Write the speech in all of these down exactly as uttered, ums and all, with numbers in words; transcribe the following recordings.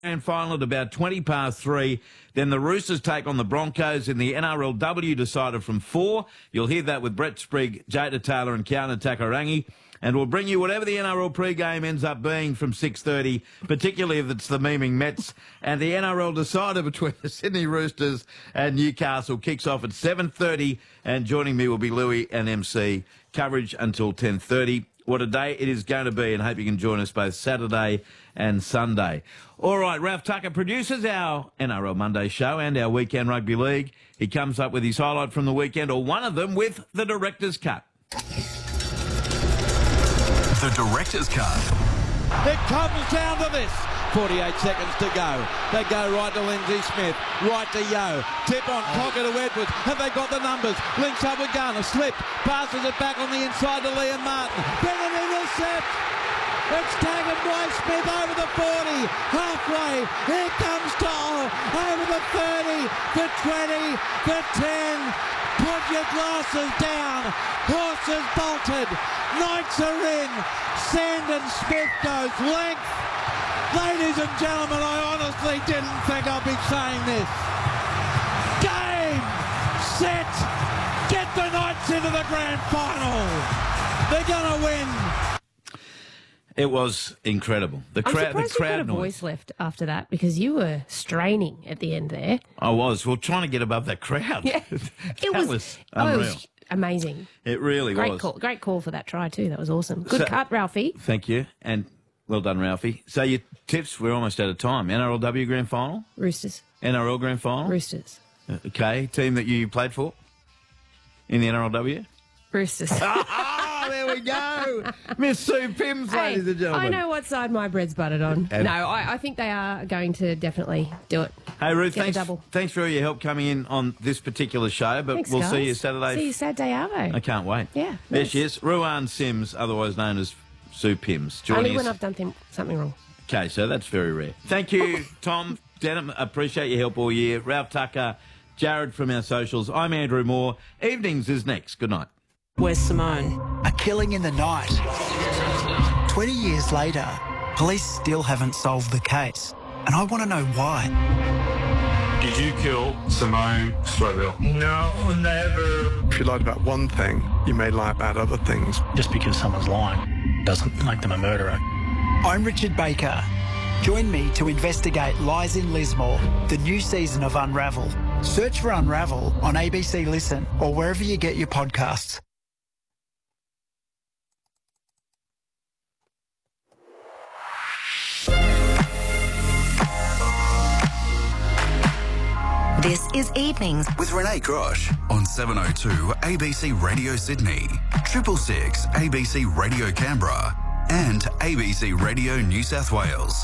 Grand final at about twenty past three. Then the Roosters take on the Broncos in the N R L W decider from four. You'll hear that with Brett Sprigg, Jada Taylor and Kiana Takarangi. And we'll bring you whatever the N R L pre-game ends up being from six thirty, particularly if it's the Meeming Mets. And the N R L decider between the Sydney Roosters and Newcastle kicks off at seven thirty. And joining me will be Louis and M C. Coverage until ten thirty. What a day it is going to be, and hope you can join us both Saturday and Sunday. All right, Ralph Tucker produces our N R L Monday show and our Weekend Rugby League. He comes up with his highlight from the weekend, or one of them, with the Director's Cut. The Director's Cut. It comes down to this. forty-eight seconds to go. They go right to Lindsay Smith, right to Yo. Tip on, pocket to Edwards. Have they got the numbers? Links up with Garner, slip, passes it back on the inside to Liam Martin. Then an intercept. It's taken by Smith over the forty, halfway. Here comes Toll over the thirty, the twenty, the ten. Put your glasses down. Horses bolted. Knights are in. Sandon Smith goes length. Ladies and gentlemen, I honestly didn't think I'd be saying this. Game, set, get the Knights into the grand final. They're going to win. It was incredible. The I'm crowd, surprised the crowd you got a noise. voice left after that, because you were straining at the end there. I was. Well, trying to get above that crowd. Yeah, that it was, was oh, it unreal. was amazing. It really Great was. call, great call for that try too. That was awesome. Good So- cut, Ralphie. Thank you, and well done, Ralphie. So your tips, we're almost out of time. N R L W Grand Final, Roosters, N R L Grand Final. Roosters, Okay, team that you played for in the N R L W. Roosters. Oh, there we go. Miss Sue Pims, Hey, ladies and gentlemen. I know what side my bread's buttered on. And- no, I, I think they are going to definitely do it. Hey, Ruth, Get a thanks, double. thanks for all your help coming in on this particular show, but Thanks, we'll guys. see you Saturday. See you Saturday, Arvo. I can't wait. Yeah, There nice. she is, Ruan Sims, otherwise known as Sue Pims. Joining Only when us. I've done th- something wrong. Okay, so that's very rare. Thank you, Tom Denham. Appreciate your help all year. Ralph Tucker, Jared from our socials. I'm Andrew Moore. Evenings is next. Good night. Where's Simone? A killing in the night. twenty years later, police still haven't solved the case. And I want to know why. Did you kill Simone Stroville? No, never. If you lied about one thing, you may lie about other things. Just because someone's lying doesn't make them a murderer. I'm Richard Baker. Join me to investigate Lies in Lismore, the new season of Unravel. Search for Unravel on A B C Listen or wherever you get your podcasts. This is Evenings With Renee Grosh on seven oh two A B C Radio Sydney, triple six A B C Radio Canberra, and A B C Radio New South Wales.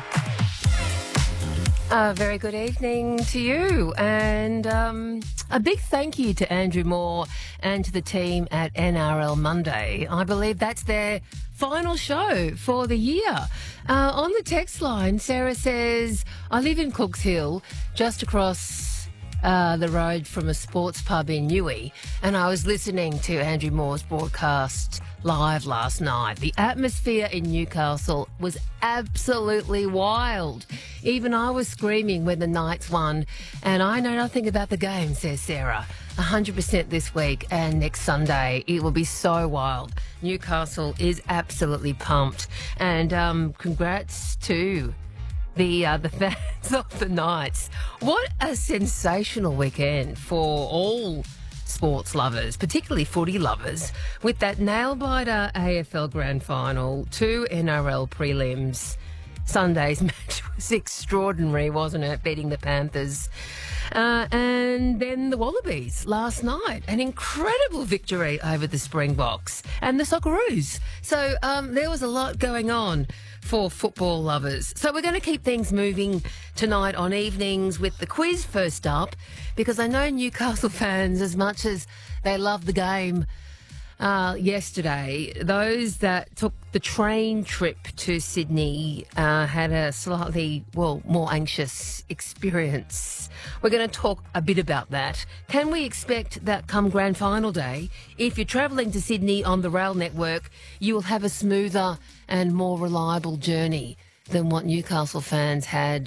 A very good evening to you, and um, a big thank you to Andrew Moore and to the team at N R L Monday. I believe that's their final show for the year. Uh, on the text line, Sarah says, I live in Cooks Hill, just across uh, the road from a sports pub in Newey, and I was listening to Andrew Moore's broadcast live last night. The atmosphere in Newcastle was absolutely wild. Even I was screaming when the Knights won, and I know nothing about the game, says Sarah. one hundred percent this week and next Sunday. It will be so wild. Newcastle is absolutely pumped. And um, congrats to the uh, the fans of the Knights. What a sensational weekend for all sports lovers, particularly footy lovers, with that nail-biter A F L Grand Final, two N R L prelims. Sunday's match was extraordinary, wasn't it, beating the Panthers. Uh, and then the Wallabies last night, an incredible victory over the Springboks and the Socceroos. So um, there was a lot going on for football lovers. So we're going to keep things moving tonight on Evenings with the quiz first up, because I know Newcastle fans, as much as they love the game uh, yesterday, those that took the train trip to Sydney uh, had a slightly, well, more anxious experience. We're going to talk a bit about that. Can we expect that come grand final day, if you're travelling to Sydney on the rail network, you will have a smoother and more reliable journey than what Newcastle fans had